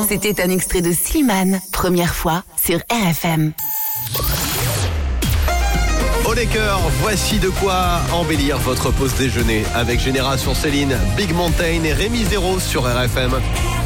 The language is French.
C'était un extrait de Slimane, première fois sur RFM. Au les cœurs, voici de quoi embellir votre pause déjeuner avec Génération Céline, Big Mountain et Rémi Zéro sur RFM.